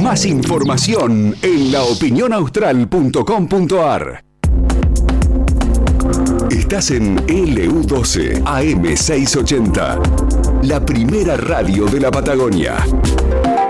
Más información en laopinionaustral.com.ar. Estás en LU12 AM680, la primera radio de la Patagonia.